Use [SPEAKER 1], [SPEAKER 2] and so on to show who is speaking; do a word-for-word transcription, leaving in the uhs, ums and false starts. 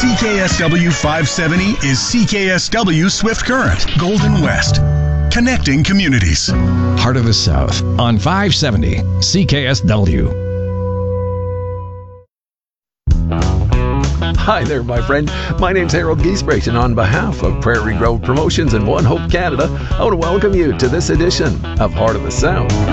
[SPEAKER 1] C K S W five seventy is C K S W Swift Current, Golden West. Connecting communities.
[SPEAKER 2] Heart of the South on five seventy C K S W.
[SPEAKER 3] Hi there, my friend. My name's Harold Giesbrecht, and on behalf of Prairie Grove Promotions and One Hope Canada, I want to welcome you to this edition of Heart of the South.